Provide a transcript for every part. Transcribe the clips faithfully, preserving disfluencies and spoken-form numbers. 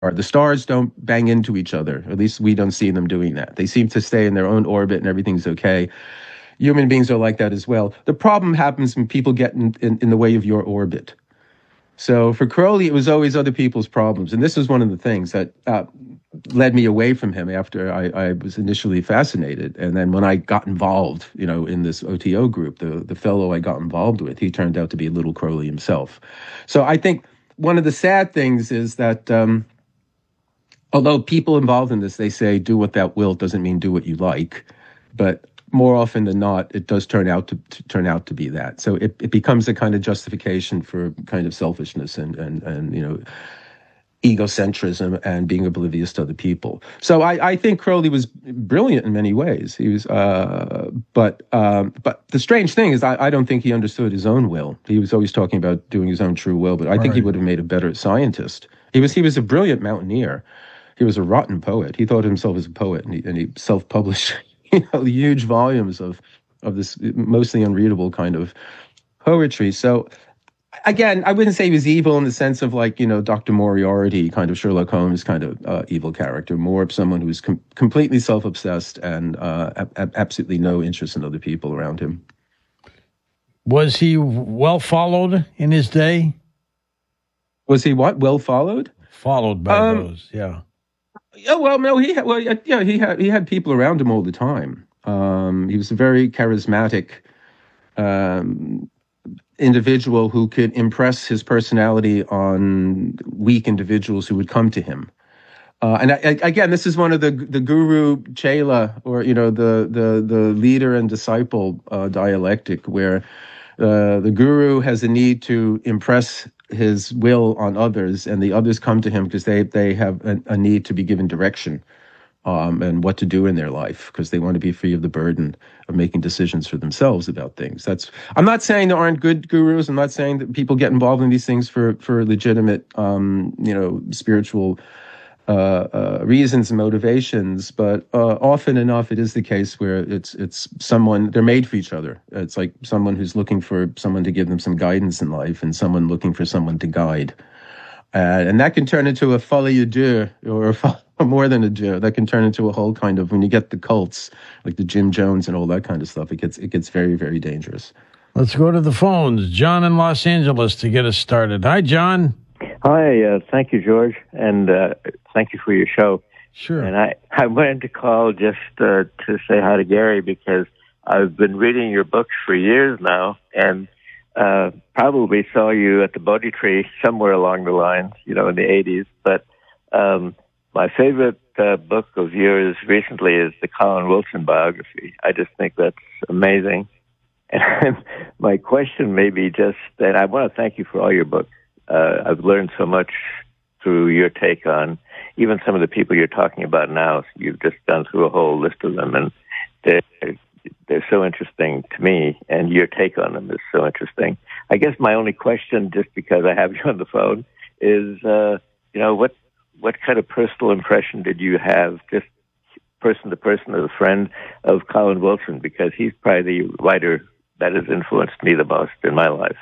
The stars don't bang into each other. At least we don't see them doing that. They seem to stay in their own orbit and everything's okay. Human beings are like that as well. The problem happens when people get in, in, in the way of your orbit. So for Crowley, it was always other people's problems. And this was one of the things that uh, led me away from him after I, I was initially fascinated. And then when I got involved, you know, in this O T O group, the, the fellow I got involved with, he turned out to be a little Crowley himself. So I think one of the sad things is that um, although people involved in this, they say, do what thou wilt, doesn't mean do what you like. But more often than not, it does turn out to, to turn out to be that. So it, it becomes a kind of justification for kind of selfishness and, and, and you know, egocentrism and being oblivious to other people. So I, I think Crowley was brilliant in many ways. He was, uh, but um, but the strange thing is, I, I don't think he understood his own will. He was always talking about doing his own true will, but I think right. he would have made a better scientist. He was he was a brilliant mountaineer. He was a rotten poet. He thought of himself as a poet, and he, and he self-published, you know, huge volumes of of this mostly unreadable kind of poetry. So again, I wouldn't say he was evil in the sense of like, you know, Doctor Moriarty, kind of Sherlock Holmes kind of uh, evil character, more of someone who's com- completely self-obsessed and uh, ab- absolutely no interest in other people around him. Was he well followed in his day? Was he what? Well followed? Followed by um, those, yeah. Yeah, well, no, he had, well, yeah, he had he had people around him all the time. Um, he was a very charismatic um, individual who could impress his personality on weak individuals who would come to him. Uh, and I, I, again, this is one of the the guru chela, or you know, the the the leader and disciple uh, dialectic, where uh, the guru has a need to impress his will on others, and the others come to him because they they have a, a need to be given direction um, and what to do in their life, because they want to be free of the burden of making decisions for themselves about things. That's I'm not saying there aren't good gurus. I'm not saying that people get involved in these things for for legitimate, um, you know, spiritual uh, uh, reasons and motivations, but uh, often enough it is the case where it's it's someone, they're made for each other. It's like someone who's looking for someone to give them some guidance in life, and someone looking for someone to guide. Uh, and that can turn into a folie à deux, or a fo- more than a deux. That can turn into a whole kind of, when you get the cults, like the Jim Jones and all that kind of stuff, it gets it gets very, very dangerous. Let's go to the phones. John in Los Angeles to get us started. Hi, John. Hi, uh, thank you, George, and uh, thank you for your show. Sure. And I, I wanted to call just uh, to say hi to Gary, because I've been reading your books for years now, and uh, probably saw you at the Bodhi Tree somewhere along the lines, you know, in the eighties. But um, my favorite uh, book of yours recently is the Colin Wilson biography. I just think that's amazing. And my question may be just, and I want to thank you for all your books. Uh, I've learned so much through your take on even some of the people you're talking about now. You've just gone through a whole list of them, and they're, they're so interesting to me, and your take on them is so interesting. I guess my only question, just because I have you on the phone, is, uh, you know, what what kind of personal impression did you have, just person to person as a friend, of Colin Wilson? Because he's probably the writer that has influenced me the most in my life.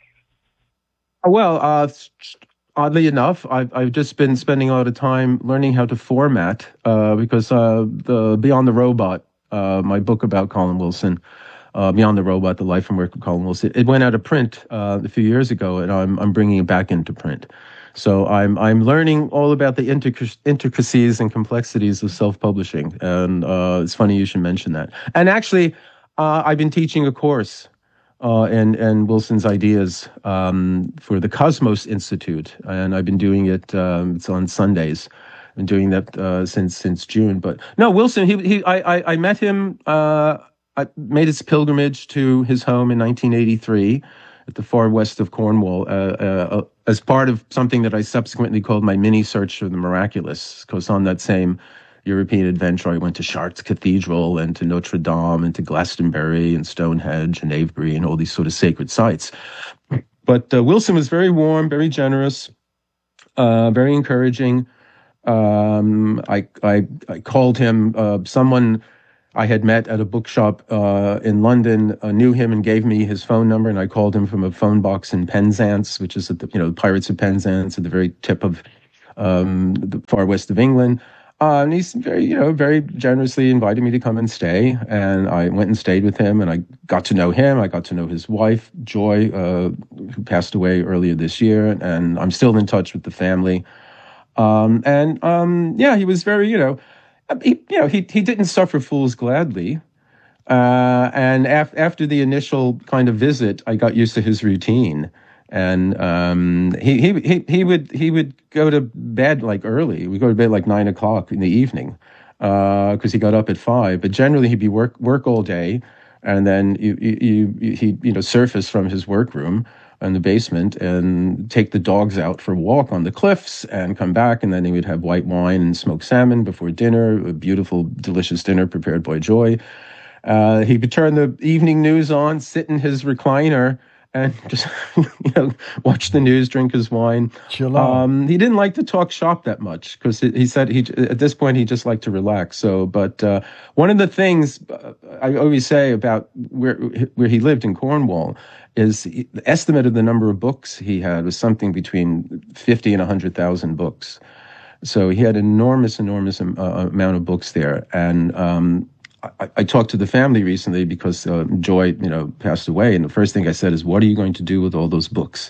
Well, uh, oddly enough, I've, I've just been spending a lot of time learning how to format uh, because uh, the Beyond the Robot, uh, my book about Colin Wilson, uh, Beyond the Robot, The Life and Work of Colin Wilson, it went out of print uh, a few years ago, and I'm I'm bringing it back into print. So I'm I'm learning all about the intric- intricacies and complexities of self-publishing, and uh, it's funny you should mention that. And actually, uh, I've been teaching a course Uh, and, and Wilson's ideas um, for the Cosmos Institute, and I've been doing it. Um, it's on Sundays. I've been doing that uh, since since June. But no, Wilson. He he. I I, I met him. Uh, I made his pilgrimage to his home in nineteen eighty-three at the far west of Cornwall uh, uh, as part of something that I subsequently called my mini search for the miraculous. Because on that same European adventure, I went to Chartres Cathedral and to Notre Dame and to Glastonbury and Stonehenge and Avebury and all these sort of sacred sites. But uh, Wilson was very warm, very generous, uh, very encouraging. Um, I, I I called him. Uh, someone I had met at a bookshop uh, in London uh, knew him and gave me his phone number, and I called him from a phone box in Penzance, which is at the, you know, Pirates of Penzance, at the very tip of um, the far west of England. Uh, and he's very, you know, very generously invited me to come and stay. And I went and stayed with him, and I got to know him. I got to know his wife, Joy, uh, who passed away earlier this year. And I'm still in touch with the family. Um, and um, yeah, he was very, you know, he, you know, he he didn't suffer fools gladly. Uh, and af- after the initial kind of visit, I got used to his routine. And um, he, he he he would he would go to bed like early. We go to bed like nine o'clock in the evening because uh, he got up at five. But generally, he'd be work work all day, and then you you, you he you know surface from his workroom in the basement and take the dogs out for a walk on the cliffs and come back, and then he would have white wine and smoked salmon before dinner. A beautiful, delicious dinner prepared by Joy. Uh, he would turn the evening news on, sit in his recliner, and just you know watch the news, drink his wine. Um, he didn't like to talk shop that much because he said he at this point he just liked to relax. So, but uh, one of the things I always say about where where he lived in Cornwall is the estimate of the number of books he had was something between fifty and a hundred thousand books. So he had an enormous, enormous uh, amount of books there, and um, I, I talked to the family recently because uh, Joy, you know, passed away, and the first thing I said is, "What are you going to do with all those books?"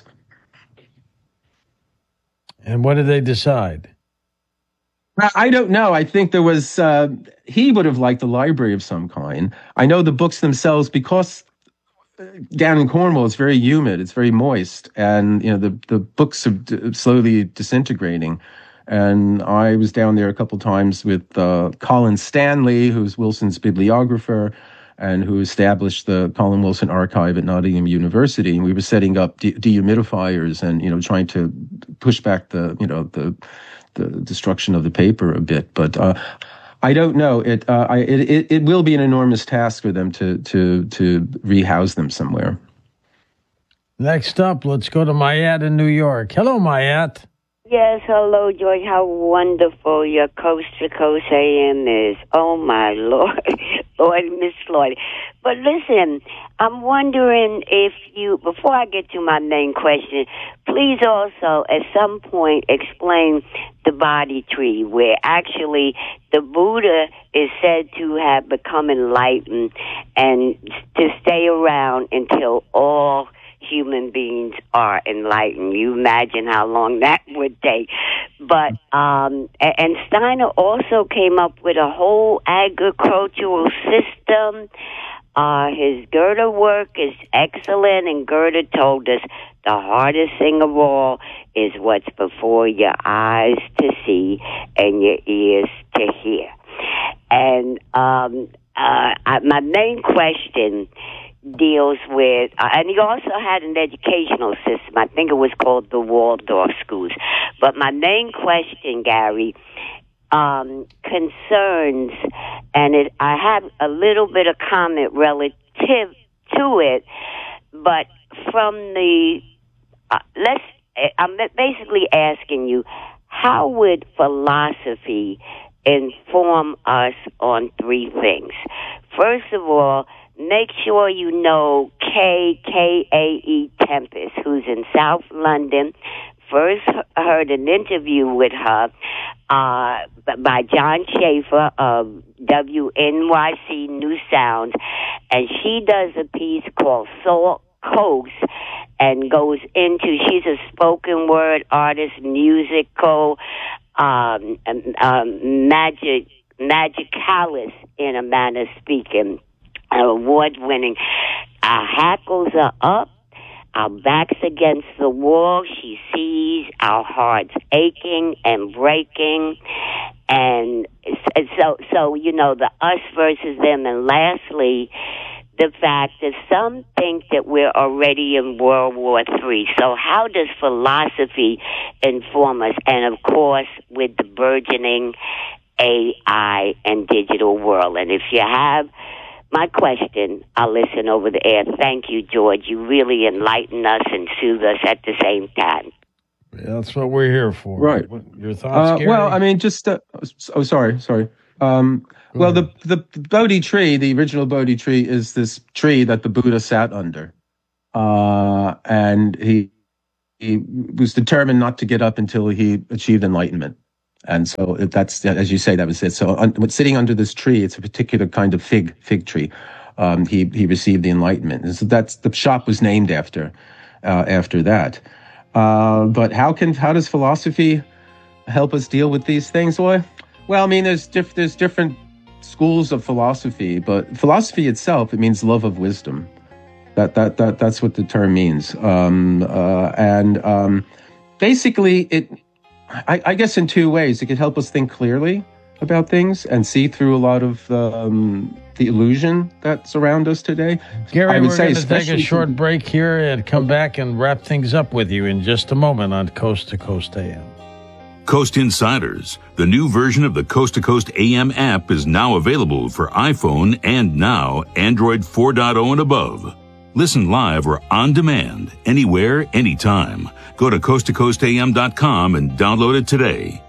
And what did they decide? I don't know. I think there was uh, he would have liked a library of some kind. I know the books themselves, because down in Cornwall it's very humid, it's very moist, and you know the the books are d- slowly disintegrating. And I was down there a couple times with uh, Colin Stanley, who's Wilson's bibliographer, and who established the Colin Wilson Archive at Nottingham University. And we were setting up de- dehumidifiers and you know trying to push back the you know the the destruction of the paper a bit. But uh, I don't know. It, uh, I, it it it will be an enormous task for them to to to rehouse them somewhere. Next up, let's go to Mayat in New York. Hello, Mayat. Yes, hello, George. How wonderful your Coast to Coast A M is. Oh, my Lord. Lord, Miss Floyd. But listen, I'm wondering if you, before I get to my main question, please also at some point explain the body tree, where actually the Buddha is said to have become enlightened and to stay around until all human beings are enlightened. You imagine how long that would take. But um and Steiner also came up with a whole agricultural system. Uh his Goethe work is excellent, and Goethe told us the hardest thing of all is what's before your eyes to see and your ears to hear. And um uh my main question deals with, uh, and he also had an educational system. I think it was called the Waldorf schools. But my main question, Gary, um, concerns, and it, I have a little bit of comment relative to it, but from the, uh, let's, I'm basically asking you, how would philosophy inform us on three things? First of all, make sure you know K K A E Tempest, who's in South London. First heard an interview with her uh, by John Schaefer of W N Y C New Sounds, and she does a piece called Salt Coast and goes into, she's a spoken word artist, musical, um, um, magic, magicalis in a manner of speaking. Award-winning. Our hackles are up, our backs against the wall. She sees our hearts aching and breaking, and so, so you know, the us versus them. And lastly, the fact that some think that we're already in World War Three. So how does philosophy inform us? And of course, with the burgeoning A I and digital world. And if you have my question, I'll listen over the air. Thank you, George. You really enlighten us and soothe us at the same time. Yeah, that's what we're here for. Right. What, your thoughts, uh, Gary? Well, I mean, just, uh, oh, sorry, sorry. Um, well, the, the Bodhi tree, the original Bodhi tree, is this tree that the Buddha sat under. Uh, and he he was determined not to get up until he achieved enlightenment. And so that's, as you say, that was it. So un, sitting under this tree, it's a particular kind of fig fig tree. Um, he he received the enlightenment, and so that's the shop was named after uh, after that. Uh, but how can how does philosophy help us deal with these things? Well, well, I mean, there's diff, there's different schools of philosophy, but philosophy itself, it means love of wisdom. That that that that's what the term means. Um, uh, and um, basically, it. I, I guess in two ways. It can help us think clearly about things and see through a lot of um, the illusion that's around us today. Gary, I would we're say going to take a short to, break here and come back and wrap things up with you in just a moment on Coast to Coast A M. Coast Insiders, the new version of the Coast to Coast A M app, is now available for iPhone and now Android four point oh and above. Listen live or on demand, anywhere, anytime. Go to coast to coast a m dot com and download it today.